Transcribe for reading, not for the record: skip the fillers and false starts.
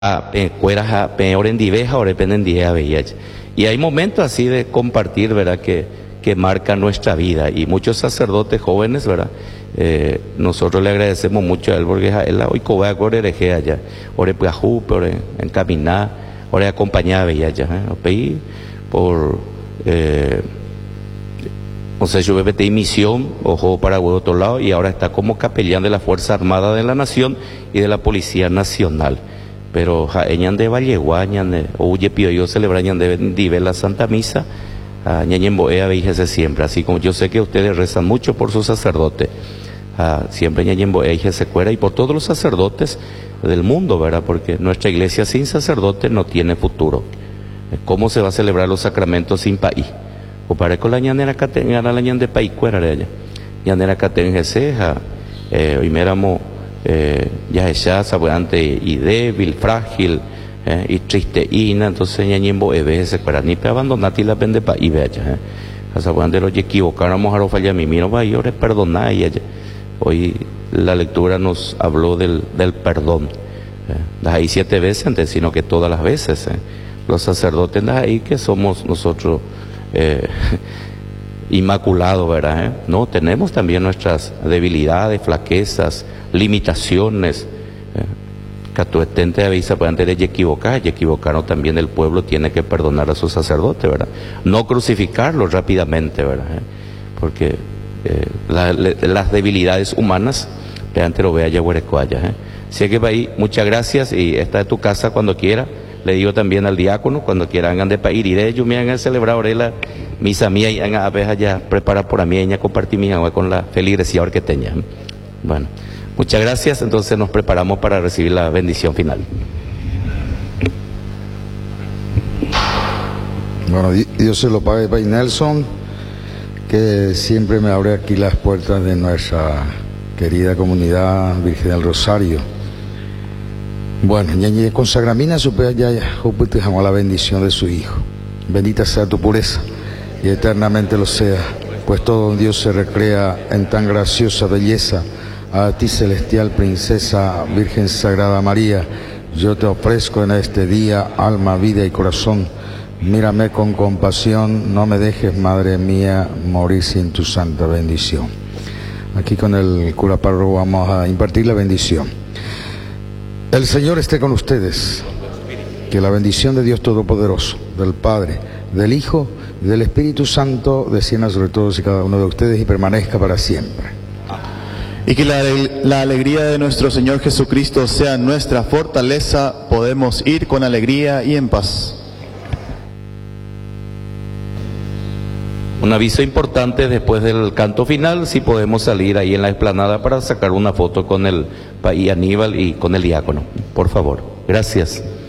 cueras peor en diveja o dependen de veía. Y hay momentos así de compartir, ¿verdad? Que marcan nuestra vida. Y muchos sacerdotes jóvenes, ¿verdad? Nosotros le agradecemos mucho a él porque él hoy coba por hereje allá, ore plajú, ore encaminar, ore acompañar veía allá, por o sea, yo vete misión, ojo para otro lado, y ahora está como capellán de la Fuerza Armada de la Nación y de la Policía Nacional. Pero jaeñan de Valleguañan, oye pío yo celebrañan de la Santa Misa, ñañemboea veíjese siempre, así como yo sé que ustedes rezan mucho por sus sacerdotes, siempre ñañemboea se cuera y por todos los sacerdotes del mundo, ¿verdad? Porque nuestra iglesia sin sacerdotes no tiene futuro. ¿Cómo se va a celebrar los sacramentos sin país? O para con la ñanera catén, la ñan de país cuera de allá, ñanera catén jeseja, hoy méramos ya ella sabe antes y débil, frágil y tristeína, entonces ñañembo se cuera ni pe abandonati la pende pa y ve allá, sabe antes los equivocáramos a los falla mi miro va y ahora perdonar y allá. Hoy la lectura nos habló del perdón, ahí 7 veces antes, sino que todas las veces, los sacerdotes ahí que somos nosotros inmaculado, ¿verdad? No, tenemos también nuestras debilidades, flaquezas, limitaciones. Catuetente avisa pues antes de equivocaron también el pueblo tiene que perdonar a sus sacerdotes, ¿verdad? No crucificarlos rápidamente, ¿verdad? Porque las debilidades humanas, antes lo vea ya huerecuaya. Así que ahí, muchas gracias y esta es tu casa cuando quiera. Le digo también al diácono, cuando quieran hagan de país, y de ellos me han celebrado la misa mía y a veces ya prepara por mí y compartir mi agua con la feligresía orqueteña. Bueno, muchas gracias, entonces nos preparamos para recibir la bendición final. Bueno, Dios se lo pague, Pai Nelson, que siempre me abre aquí las puertas de nuestra querida comunidad Virgen del Rosario. Bueno, ñañe consagramina supera ya la bendición de su Hijo. Bendita sea tu pureza y eternamente lo sea, pues todo Dios se recrea en tan graciosa belleza. A ti, celestial princesa, Virgen Sagrada María, yo te ofrezco en este día alma, vida y corazón. Mírame con compasión, no me dejes, Madre mía, morir sin tu santa bendición. Aquí con el cura párroco vamos a impartir la bendición. El Señor esté con ustedes. Que la bendición de Dios Todopoderoso, del Padre, del Hijo y del Espíritu Santo descienda sobre todos y cada uno de ustedes y permanezca para siempre. Y que la alegría de nuestro Señor Jesucristo sea nuestra fortaleza, podemos ir con alegría y en paz. Un aviso importante después del canto final, si podemos salir ahí en la explanada para sacar una foto con el país Aníbal y con el diácono, por favor. Gracias.